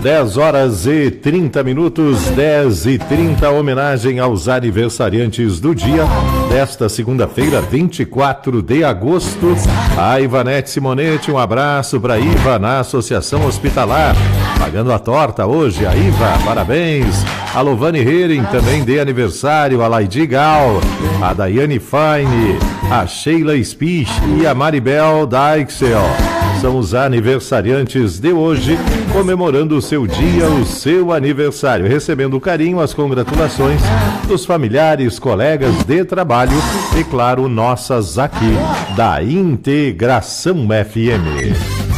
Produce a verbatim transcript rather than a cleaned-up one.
dez horas e trinta minutos, dez e trinta, homenagem aos aniversariantes do dia desta segunda-feira, vinte e quatro de agosto. A Ivanete Simonetti, um abraço para Iva na Associação Hospitalar, pagando a torta hoje, a Iva, parabéns. A Lovane Hering também de aniversário, a Laidi Gal, a Daiane Fine, a Sheila Spich e a Maribel Daixel. São os aniversariantes de hoje, comemorando o seu dia, o seu aniversário, recebendo o carinho, as congratulações dos familiares, colegas de trabalho e, claro, nossas aqui da Integração F M.